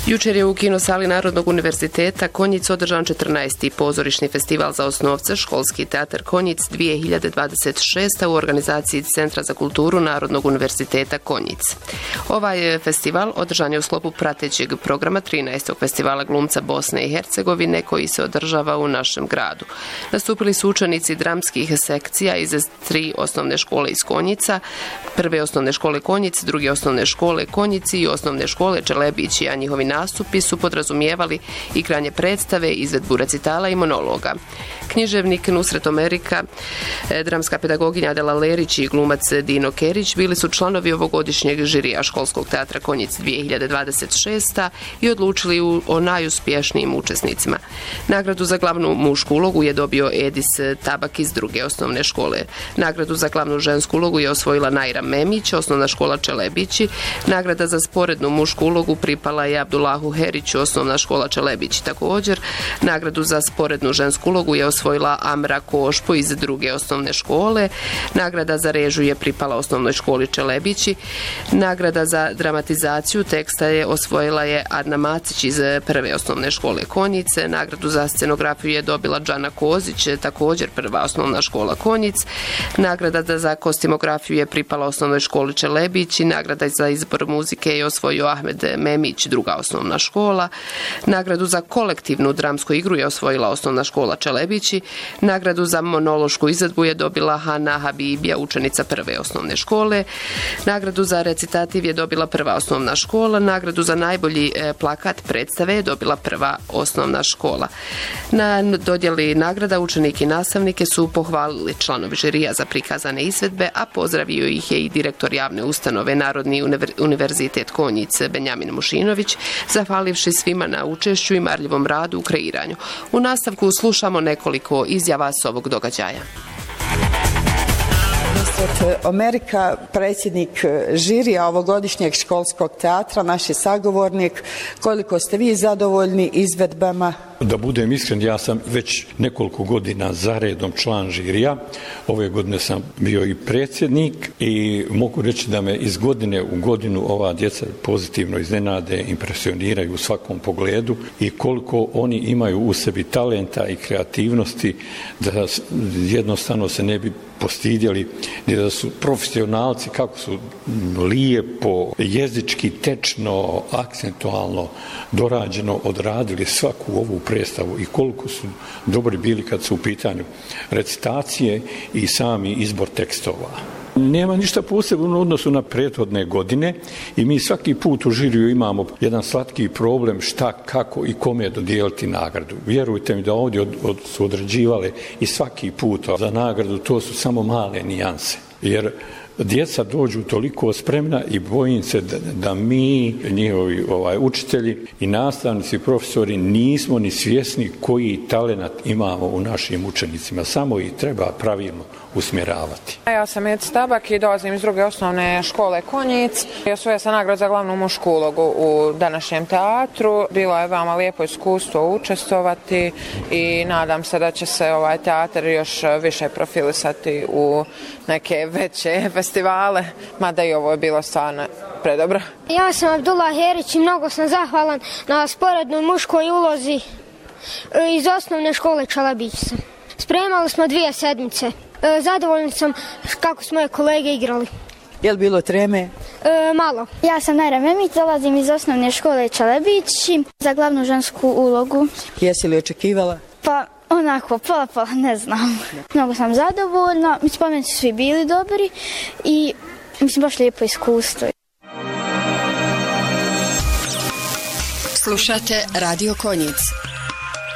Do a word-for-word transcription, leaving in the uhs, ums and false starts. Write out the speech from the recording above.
Jučer je u kinosali Narodnog univerziteta Konjic održan četrnaesti pozorišni festival za osnovce Školski teatar Konjic dvije hiljade dvadeset šeste. u organizaciji Centra za kulturu Narodnog univerziteta Konjic. Ovaj festival održan je u sklopu pratećeg programa trinaestog festivala glumca Bosne i Hercegovine koji se održava u našem gradu. Nastupili su učenici dramskih sekcija iz tri osnovne škole iz Konjica, prve osnovne škole Konjic, druge osnovne škole Konjici i osnovne škole Čelebići, a njihovi nastupi su podrazumijevali igranje predstave, izvedbu recitala i monologa. Književnik Nusret Omerika, dramska pedagoginja Adela Lerić i glumac Dino Kerić bili su članovi ovogodišnjeg žirija Školskog teatra Konjic dvije hiljade dvadeset šeste. i odlučili u, o najuspješnijim učesnicima. Nagradu za glavnu mušku ulogu je dobio Edis Tabak iz druge osnovne škole. Nagradu za glavnu žensku ulogu je osvojila Najra Memić, osnovna škola Čelebići. Nagrada za sporednu mušku ulogu pripala je Abdulahu Heriću, osnovna škola Čelebići. Također, nagradu za sporednu žensku ulogu je osvojila Amra Košpo iz druge osnovne škole. Nagrada za režiju je pripala osnovnoj školi Čelebići. Nagrada za dramatizaciju teksta je osvojila je Adna Macić iz prve osnovne škole Konjice. Nagradu za scenografiju je dobila Džana Kozić, također prva osnovna škola Konjic. Nagrada za kostimografiju je pripala osnovnoj školi Čelebić i nagrada za izbor muzike je osvojio Ahmed Memić, druga osnovna škola. Nagradu za kolektivnu dramsku igru je osvojila osnovna škola Čelebići. Nagradu za monološku izvedbu je dobila Hana Habibija, učenica prve osnovne škole. Nagradu za recitativ je dobila prva osnovna škola. Nagradu za najbolji plakat predstave je dobila prva osnovna škola. Na dodjeli nagrada učenike i nastavnike su pohvalili članovi žirija za prikazane izvedbe, a pozdravio ih je i direktor javne ustanove Narodni univerzitet Konjic Benjamin Mušinović, zahvalivši svima na učešću i marljivom radu u kreiranju. U nastavku slušamo nekoliko izjava s ovog događaja. Nusret Omerika, predsjednik žirija ovogodišnjeg školskog teatra, naš je sagovornik. Koliko ste vi zadovoljni izvedbama? Da budem iskren, ja sam već nekoliko godina zaredom član žirija. Ove godine sam bio i predsjednik i mogu reći da me iz godine u godinu ova djeca pozitivno iznenade, impresioniraju u svakom pogledu i koliko oni imaju u sebi talenta i kreativnosti da jednostavno se ne bi postidjeli, da su profesionalci, kako su lijepo, jezički, tečno, akcentualno, dorađeno odradili svaku ovu predstavu i koliko su dobri bili kad su u pitanju recitacije i sami izbor tekstova. Nema ništa posebno u odnosu na prethodne godine i mi svaki put u žiriju imamo jedan slatki problem šta, kako i kome dodijeliti nagradu. Vjerujte mi da ovdje od, od, su određivale i svaki put za nagradu, to su samo male nijanse. Jer djeca dođu toliko spremna i bojim se da, da mi, njihovi ovaj, učitelji i nastavnici i profesori nismo ni svjesni koji talenat imamo u našim učenicima. Samo ih treba pravilno usmjeravati. Ja sam Edis Tabak i dolazim iz druge osnovne škole Konjic. Osvojila sam nagradu za glavnu mušku ulogu u današnjem teatru. Bilo je veoma lijepo iskustvo učestvovati i nadam se da će se ovaj teatar još više profilisati u neke veće festivale, mada i ovo je bilo stvarno predobro. Ja sam Abdullah Herić i mnogo sam zahvalan na sporednoj muškoj ulozi iz osnovne škole Čelebić. Spremali smo dvije sedmice. Zadovoljni sam kako smo moje kolege igrali. Je li bilo treme? E, malo. Ja sam Najra Memić, dolazim iz osnovne škole Čelebić za glavnu žensku ulogu. Jesi li očekivala? Pa onako, pola pola, ne znam. Mnogo sam zadovoljna, mi spomenici su svi bili dobri i mislim baš lijepo iskustvo. Slušate Radio Konjic.